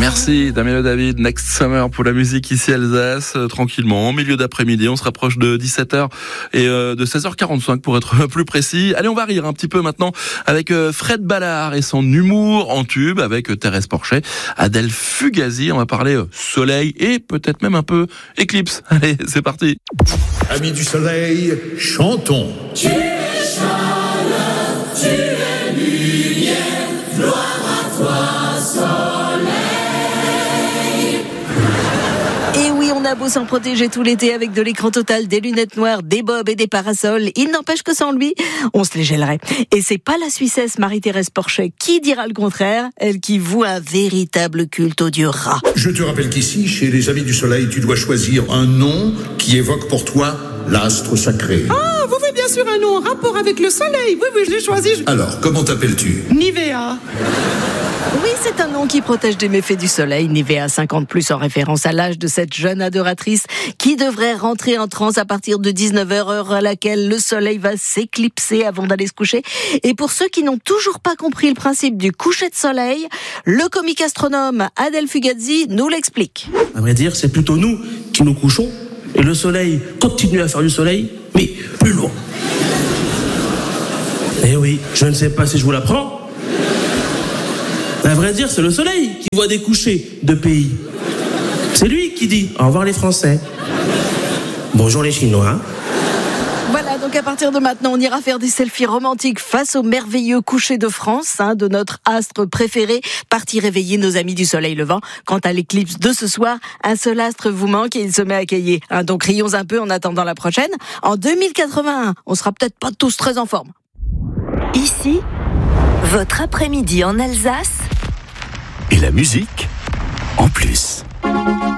Merci Damien David, Next Summer pour la musique ici à Alsace, tranquillement, en milieu d'après-midi, on se rapproche de 17h et de 16h45 pour être plus précis. Allez, on va rire un petit peu maintenant avec Fred Ballard et son humour en tube, avec Thérèse Porchet, Adèle Fugazi, on va parler soleil et peut-être même un peu éclipse. Allez, c'est parti. Amis du soleil, chantons. Tu es chaleur, tu es lumière, gloire à toi, soleil. Et oui, on a beau s'en protéger tout l'été avec de l'écran total, des lunettes noires, des bobs et des parasols, il n'empêche que sans lui, on se les gèlerait. Et c'est pas la Suissesse Marie-Thérèse Porchet qui dira le contraire, elle qui voue un véritable culte au dieu rat. Je te rappelle qu'ici, chez les Amis du soleil, tu dois choisir un nom qui évoque pour toi l'astre sacré. Ah, vous faites bien sûr un nom en rapport avec le soleil. Oui, je l'ai choisi. Alors, comment t'appelles-tu ? Nivea. Oui, c'est un nom qui protège des méfaits du soleil, Nivea 50+, en référence à l'âge de cette jeune adoratrice qui devrait rentrer en transe à partir de 19h, heure à laquelle le soleil va s'éclipser avant d'aller se coucher. Et pour ceux qui n'ont toujours pas compris le principe du coucher de soleil, le comique astronome Adèle Fugazi nous l'explique. À vrai dire, c'est plutôt nous qui nous couchons et le soleil continue à faire du soleil, mais plus loin. Eh oui, je ne sais pas si je vous l'apprends. À vrai dire, c'est le soleil qui voit des couchers de pays. C'est lui qui dit au revoir les Français. Bonjour les Chinois. Voilà, donc à partir de maintenant, on ira faire des selfies romantiques face au merveilleux coucher de France, de notre astre préféré, parti réveiller nos amis du soleil levant. Quant à l'éclipse de ce soir, un seul astre vous manque et il se met à cailler. Donc rions un peu en attendant la prochaine. En 2081, on sera peut-être pas tous très en forme. Ici, votre après-midi en Alsace. Et la musique en plus.